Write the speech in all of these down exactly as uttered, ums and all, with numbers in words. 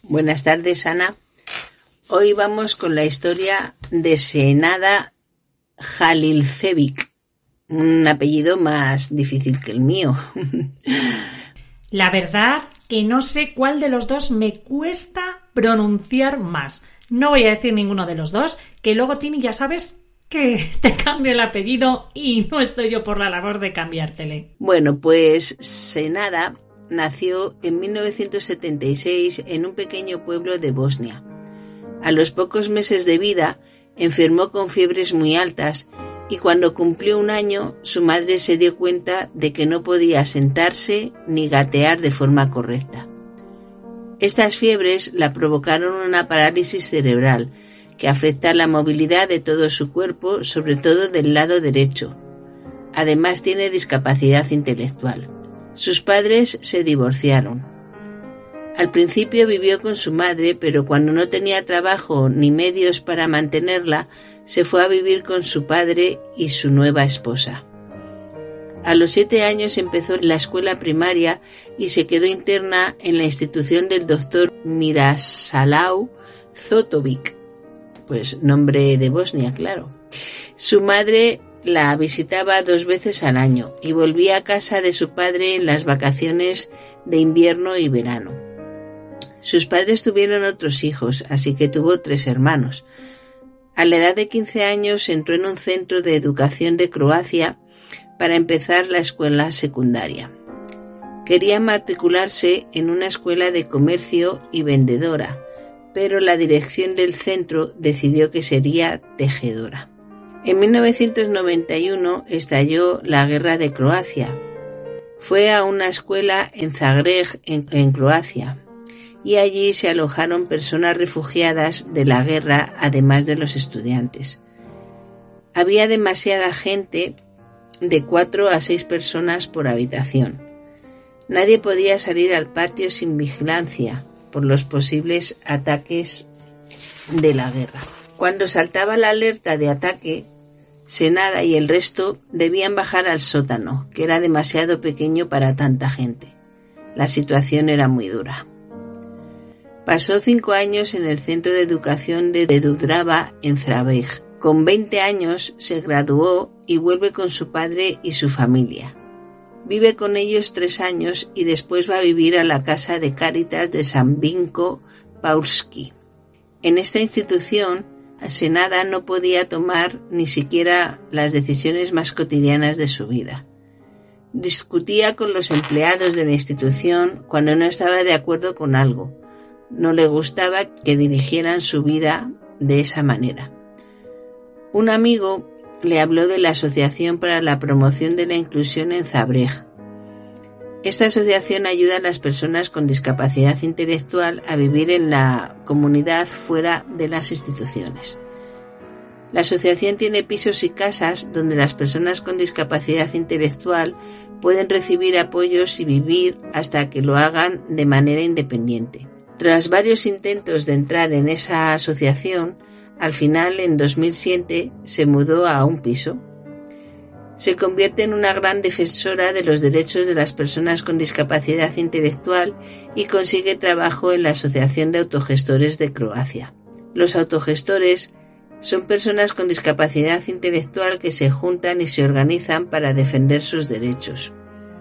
Buenas tardes, Ana. Hoy vamos con la historia de Senada Halilcevic, un apellido más difícil que el mío. La verdad que no sé cuál de los dos me cuesta pronunciar más. No voy a decir ninguno de los dos, que luego, Tini, ya sabes que te cambio el apellido y no estoy yo por la labor de cambiártele. Bueno, pues Senada nació en mil novecientos setenta y seis en un pequeño pueblo de Bosnia. A los pocos meses de vida enfermó con fiebres muy altas y cuando cumplió un año su madre se dio cuenta de que no podía sentarse ni gatear de forma correcta. Estas fiebres la provocaron una parálisis cerebral que afecta la movilidad de todo su cuerpo, sobre todo del lado derecho. Además tiene discapacidad intelectual. Sus padres se divorciaron. Al principio vivió con su madre, pero cuando no tenía trabajo ni medios para mantenerla, se fue a vivir con su padre y su nueva esposa. A los siete años empezó la escuela primaria y se quedó interna en la institución del doctor Mirasalau Zotovic, pues nombre de Bosnia, claro. Su madre la visitaba dos veces al año y volvía a casa de su padre en las vacaciones de invierno y verano. Sus padres tuvieron otros hijos, así que tuvo tres hermanos. A la edad de quince años entró en un centro de educación de Croacia para empezar la escuela secundaria. Quería matricularse en una escuela de comercio y vendedora, pero la dirección del centro decidió que sería tejedora. En mil novecientos noventa y uno estalló la guerra de Croacia. Fue a una escuela en Zagreb, en, en Croacia, y allí se alojaron personas refugiadas de la guerra, además de los estudiantes. Había demasiada gente, de cuatro a seis personas por habitación. Nadie podía salir al patio sin vigilancia por los posibles ataques de la guerra. Cuando saltaba la alerta de ataque, Senada y el resto debían bajar al sótano, que era demasiado pequeño para tanta gente. La situación era muy dura. Pasó cinco años en el centro de educación de Dubrava en Zagreb. Con veinte años se graduó y vuelve con su padre y su familia. Vive con ellos tres años y después va a vivir a la casa de Cáritas de San Vinko Paulski. En esta institución, Senada no podía tomar ni siquiera las decisiones más cotidianas de su vida. Discutía con los empleados de la institución cuando no estaba de acuerdo con algo. No le gustaba que dirigieran su vida de esa manera. Un amigo le habló de la Asociación para la Promoción de la Inclusión en Zagreb. Esta asociación ayuda a las personas con discapacidad intelectual a vivir en la comunidad fuera de las instituciones. La asociación tiene pisos y casas donde las personas con discapacidad intelectual pueden recibir apoyos y vivir hasta que lo hagan de manera independiente. Tras varios intentos de entrar en esa asociación, al final, en dos mil siete, se mudó a un piso. Se convierte en una gran defensora de los derechos de las personas con discapacidad intelectual y consigue trabajo en la Asociación de Autogestores de Croacia. Los autogestores son personas con discapacidad intelectual que se juntan y se organizan para defender sus derechos.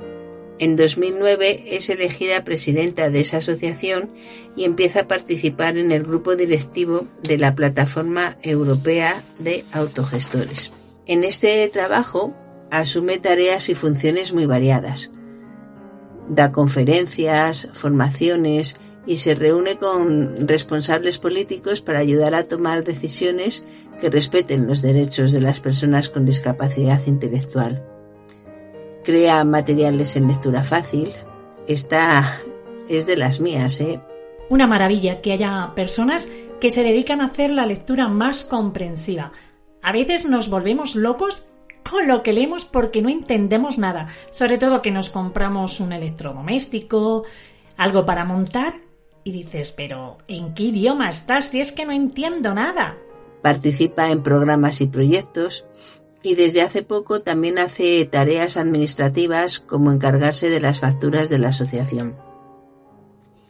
En dos mil nueve es elegida presidenta de esa asociación y empieza a participar en el grupo directivo de la Plataforma Europea de Autogestores. En este trabajo asume tareas y funciones muy variadas. Da conferencias, formaciones y se reúne con responsables políticos para ayudar a tomar decisiones que respeten los derechos de las personas con discapacidad intelectual. Crea materiales en lectura fácil. Esta es de las mías, ¿eh? Una maravilla que haya personas que se dedican a hacer la lectura más comprensiva. A veces nos volvemos locos con lo que leemos porque no entendemos nada. Sobre todo que nos compramos un electrodoméstico, algo para montar y dices, pero ¿en qué idioma estás si es que no entiendo nada? Participa en programas y proyectos. Y desde hace poco también hace tareas administrativas como encargarse de las facturas de la asociación.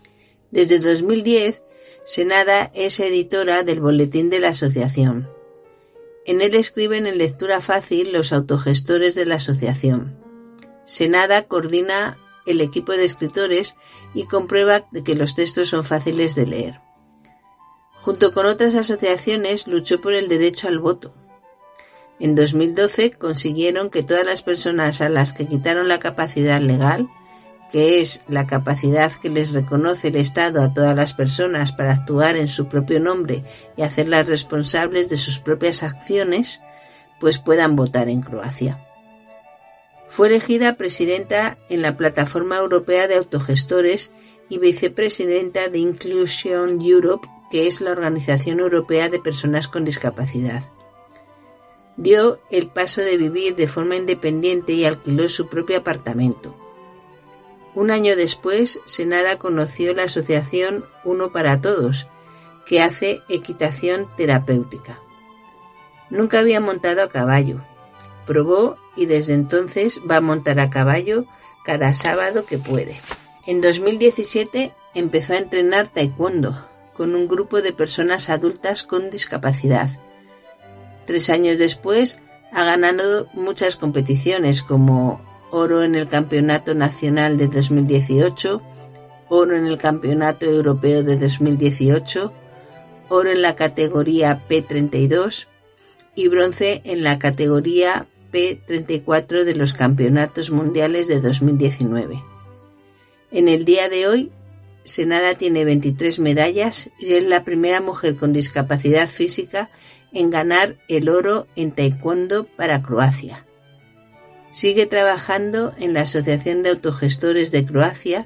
Desde dos mil diez, Senada es editora del Boletín de la Asociación. En él escriben en lectura fácil los autogestores de la asociación. Senada coordina el equipo de escritores y comprueba que los textos son fáciles de leer. Junto con otras asociaciones luchó por el derecho al voto. En dos mil doce consiguieron que todas las personas a las que quitaron la capacidad legal, que es la capacidad que les reconoce el Estado a todas las personas para actuar en su propio nombre y hacerlas responsables de sus propias acciones, pues puedan votar en Croacia. Fue elegida presidenta en la Plataforma Europea de Autogestores y vicepresidenta de Inclusion Europe, que es la Organización Europea de Personas con Discapacidad. Dio el paso de vivir de forma independiente y alquiló su propio apartamento. Un año después, Senada conoció la asociación Uno para Todos, que hace equitación terapéutica. Nunca había montado a caballo. Probó y desde entonces va a montar a caballo cada sábado que puede. En dos mil diecisiete empezó a entrenar taekwondo con un grupo de personas adultas con discapacidad. Tres años después ha ganado muchas competiciones como oro en el Campeonato Nacional de dos mil dieciocho, oro en el Campeonato Europeo de dos mil dieciocho, oro en la categoría P treinta y dos y bronce en la categoría P treinta y cuatro de los Campeonatos Mundiales de dos mil diecinueve. En el día de hoy, Senada tiene veintitrés medallas y es la primera mujer con discapacidad física en ganar el oro en taekwondo para Croacia. Sigue trabajando en la Asociación de Autogestores de Croacia